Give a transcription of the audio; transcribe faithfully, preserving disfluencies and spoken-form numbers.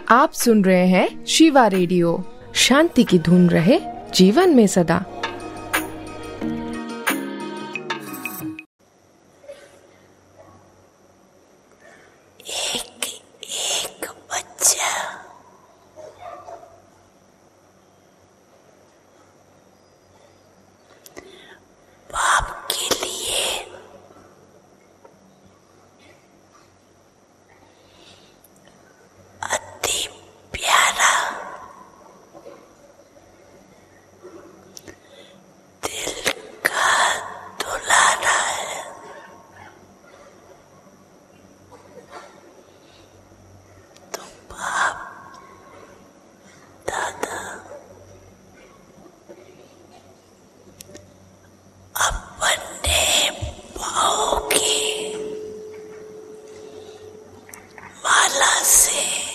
आप सुन रहे हैं शिवा रेडियो। शांति की धुन रहे जीवन में सदा। एक एक बच्चा बाप के लिए अति प्यारा, दिल का दुलारा है। तो बाप दादा अपने पाँव की माला से